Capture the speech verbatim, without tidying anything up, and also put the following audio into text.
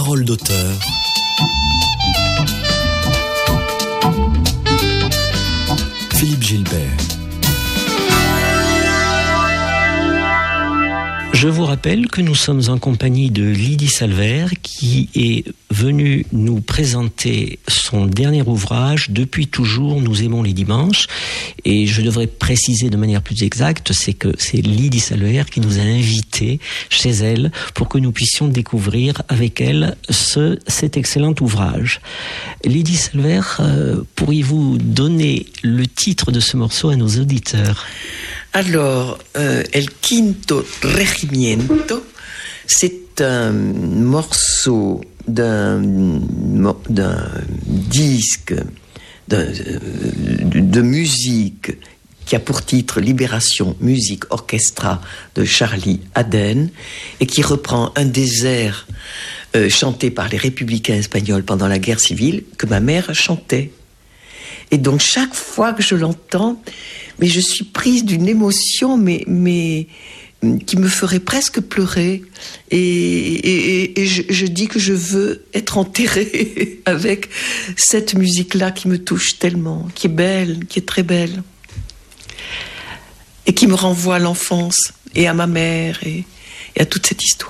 Parole d'auteur. Philippe Gilbert. Je vous rappelle que nous sommes en compagnie de Lydie Salvert qui est venue nous présenter son dernier ouvrage « Depuis toujours, nous aimons les dimanches ». Et je devrais préciser de manière plus exacte, c'est que c'est Lydie Salvert qui nous a invités chez elle pour que nous puissions découvrir avec elle ce, cet excellent ouvrage. Lydie Salvert, euh, pourriez-vous donner le titre de ce morceau à nos auditeurs ? Alors, euh, El Quinto Regimiento, c'est un morceau d'un, d'un disque d'un, de musique qui a pour titre Libération, musique, orchestra de Charlie Aden et qui reprend un des airs euh, chantés par les républicains espagnols pendant la guerre civile que ma mère chantait. Et donc chaque fois que je l'entends, mais je suis prise d'une émotion, mais, mais qui me ferait presque pleurer. Et, et, et je, je dis que je veux être enterrée avec cette musique-là qui me touche tellement, qui est belle, qui est très belle, et qui me renvoie à l'enfance et à ma mère et, et à toute cette histoire.